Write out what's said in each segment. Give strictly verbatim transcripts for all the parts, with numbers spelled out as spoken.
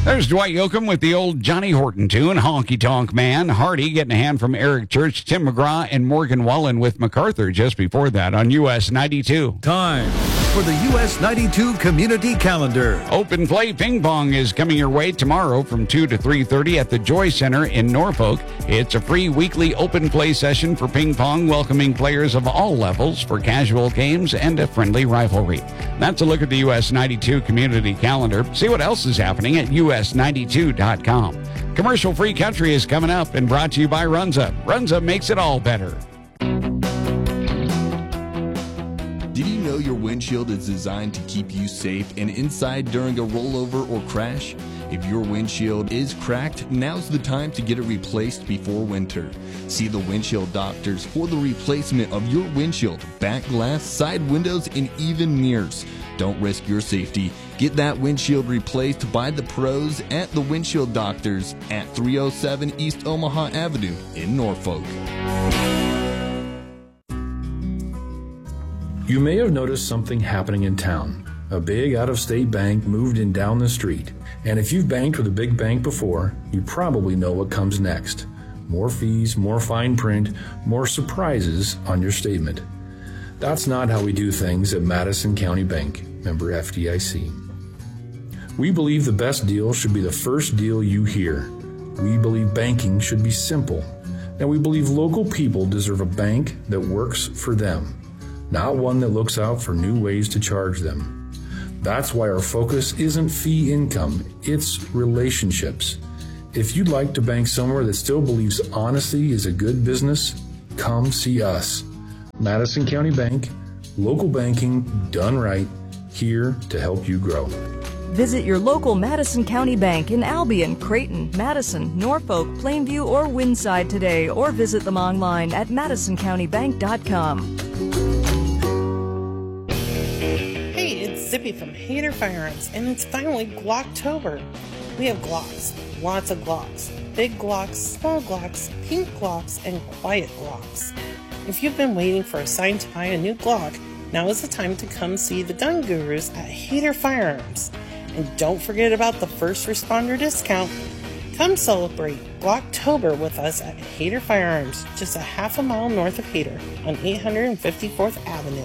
There's Dwight Yoakam with the old Johnny Horton tune, Honky Tonk Man. Hardy getting a hand from Eric Church, Tim McGraw, and Morgan Wallen with MacArthur just before that on U S ninety-two. Time for the U S ninety-two Community Calendar. Open Play Ping Pong is coming your way tomorrow from two to three thirty at the Joy Center in Norfolk. It's a free weekly open play session for ping pong, welcoming players of all levels for casual games and a friendly rivalry. That's a look at the U S ninety-two Community Calendar. See what else is happening at U S ninety-two dot com. Commercial Free Country is coming up and brought to you by Runza. Runza makes it all better. Did you know your windshield is designed to keep you safe and inside during a rollover or crash? If your windshield is cracked, now's the time to get it replaced before winter. See the windshield doctors for the replacement of your windshield, back glass, side windows, and even mirrors. Don't risk your safety. Get that windshield replaced by the pros at the Windshield Doctors at three oh seven East Omaha Avenue in Norfolk. You may have noticed something happening in town. A big out-of-state bank moved in down the street. And if you've banked with a big bank before, you probably know what comes next. More fees, more fine print, more surprises on your statement. That's not how we do things at Madison County Bank, member F D I C. We believe the best deal should be the first deal you hear. We believe banking should be simple. And we believe local people deserve a bank that works for them, not one that looks out for new ways to charge them. That's why our focus isn't fee income, it's relationships. If you'd like to bank somewhere that still believes honesty is a good business, come see us. Madison County Bank, local banking done right, here to help you grow. Visit your local Madison County Bank in Albion, Creighton, Madison, Norfolk, Plainview, or Winside today, or visit them online at madison county bank dot com. Zippy from Hader Firearms, and it's finally Glocktober. We have Glocks, lots of Glocks, big Glocks, small Glocks, pink Glocks, and quiet Glocks. If you've been waiting for a sign to buy a new Glock, now is the time to come see the gun gurus at Hader Firearms. And don't forget about the first responder discount. Come celebrate Glocktober with us at Hader Firearms, just a half a mile north of Hader on eight hundred fifty-fourth Avenue.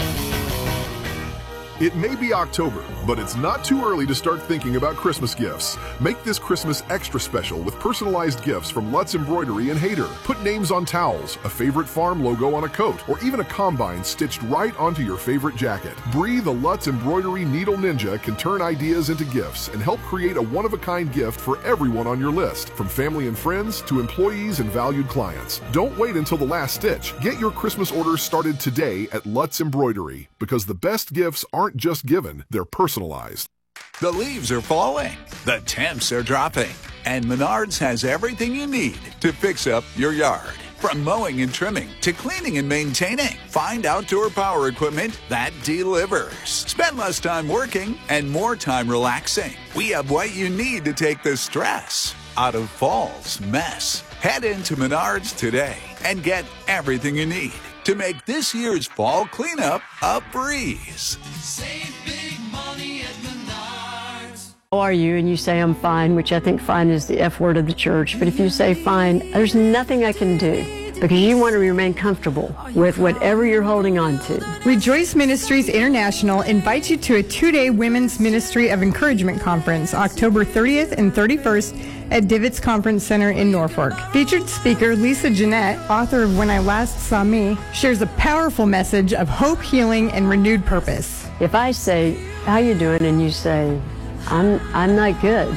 It may be October, but it's not too early to start thinking about Christmas gifts. Make this Christmas extra special with personalized gifts from Lutz Embroidery in Hader. Put names on towels, a favorite farm logo on a coat, or even a combine stitched right onto your favorite jacket. Bree, the Lutz Embroidery Needle Ninja, can turn ideas into gifts and help create a one-of-a-kind gift for everyone on your list, from family and friends to employees and valued clients. Don't wait until the last stitch. Get your Christmas orders started today at Lutz Embroidery, because the best gifts aren't aren't just given, they're personalized. The leaves are falling, the temps are dropping, and Menards has everything you need to fix up your yard. From mowing and trimming to cleaning and maintaining, find outdoor power equipment that delivers. Spend less time working and more time relaxing. We have what you need to take the stress out of fall's mess. Head into Menards today and get everything you need to make this year's fall cleanup a breeze. Save big money at Menards. How are you? And you say, I'm fine, which I think fine is the F word of the church. But if you say fine, there's nothing I can do, because you want to remain comfortable with whatever you're holding on to. Rejoice Ministries International invites you to a two-day Women's Ministry of Encouragement Conference, October thirtieth and thirty-first at Divots Conference Center in Norfolk. Featured speaker Lisa Jeanette, author of When I Last Saw Me, shares a powerful message of hope, healing, and renewed purpose. If I say, how you doing? And you say, I'm, I'm not good,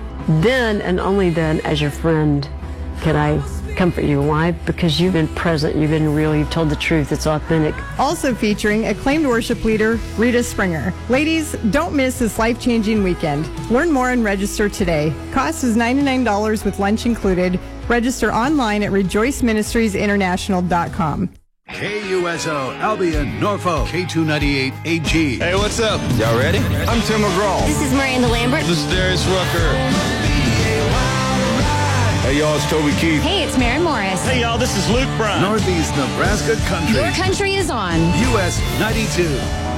then and only then, as your friend, can I comfort you. Why? Because you've been present, you've been real, you've told the truth, it's authentic. Also featuring acclaimed worship leader Rita Springer. Ladies, don't miss this life-changing weekend. Learn more and register today. Cost is ninety-nine dollars with lunch included. Register online at rejoice ministries international dot com. K U S O, Albion, Norfolk, K two ninety-eight A G. Hey, what's up? Y'all ready? I'm Tim McGraw. This is Miranda Lambert. This is Darius Rucker. Hey, y'all, it's Toby Keith. Hey, it's Maren Morris. Hey, y'all, this is Luke Bryan. Northeast Nebraska Country. Your country is on U S ninety-two.